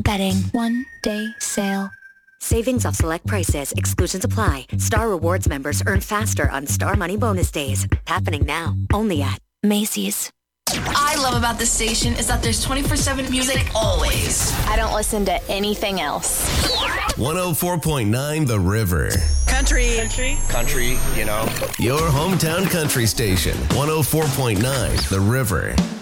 Betting 1-day sale. Savings off select prices. Exclusions apply. Star Rewards members earn faster on Star Money Bonus Days. Happening now. Only at Macy's. I love about this station is that there's 24/7 music always. I don't listen to anything else. 104.9 The River. Country, you know. Your hometown country station. 104.9 The River.